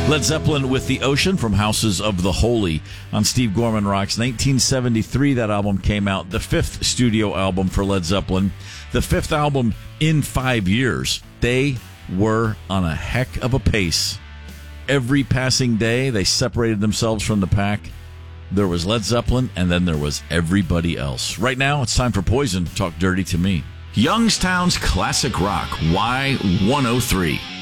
Led Zeppelin with The Ocean from Houses of the Holy on Steve Gorman Rocks. 1973, that album came out. The fifth studio album for Led Zeppelin. The fifth album in 5 years. They were on a heck of a pace. Every passing day, they separated themselves from the pack. There was Led Zeppelin, and then there was everybody else. Right now, it's time for Poison. Talk Dirty to Me. Youngstown's Classic Rock, Y103.